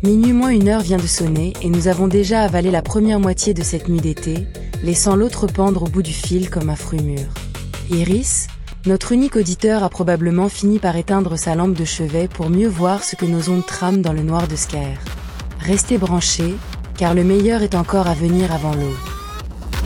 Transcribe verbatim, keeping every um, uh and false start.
Minuit moins une heure vient de sonner et nous avons déjà avalé la première moitié de cette nuit d'été, laissant l'autre pendre au bout du fil comme un fruit mûr. Iris, notre unique auditeur, a probablement fini par éteindre sa lampe de chevet pour mieux voir ce que nos ondes trament dans le noir de Sker. Restez branchés, car le meilleur est encore à venir avant l'aube.